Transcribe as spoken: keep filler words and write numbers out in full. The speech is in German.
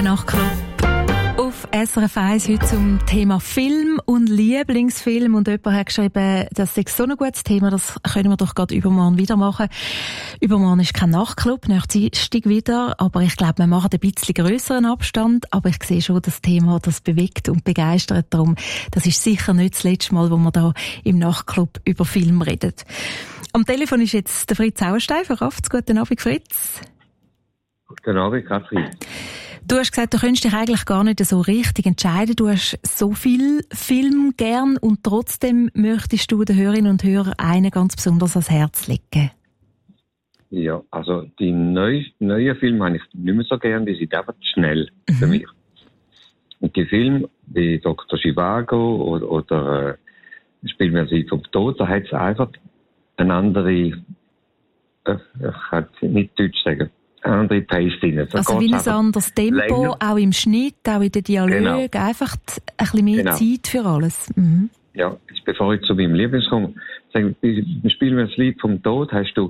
Nachtclub auf S R F eins heute zum Thema Film und Lieblingsfilm. Und jemand hat geschrieben, das ist so ein gutes Thema, das können wir doch gerade übermorgen wieder machen. Übermorgen ist kein Nachtclub, nächsten Dienstag wieder, aber ich glaube, wir machen ein bisschen grösseren Abstand. Aber ich sehe schon, das Thema, das bewegt und begeistert. Darum, das ist sicher nicht das letzte Mal, wo wir da im Nachtclub über Film reden. Am Telefon ist jetzt der Fritz Auerstein von Rafts. Guten Abend, Fritz. Guten Abend, Kathrin. Du hast gesagt, du könntest dich eigentlich gar nicht so richtig entscheiden. Du hast so viel Film gern und trotzdem möchtest du den Hörerinnen und Hörern einen ganz besonders ans Herz legen. Ja, also die neuen neue Filme habe ich nicht mehr so gern, die sind einfach zu schnell mhm. für mich. Und die Filme wie Doktor Zhivago oder, oder äh, Spiel mir sie vom Tod, da hat es einfach eine andere, äh, ich kann nicht Deutsch sagen, andere Pace drin. Da also wie ein anderes Tempo, länger. Auch im Schnitt, auch in den Dialogen, genau. Einfach ein bisschen mehr genau. Zeit für alles. Mhm. Ja, jetzt bevor ich zu meinem Lieblings komme, sagen, wir spielen wir das Lied vom Tod, hast du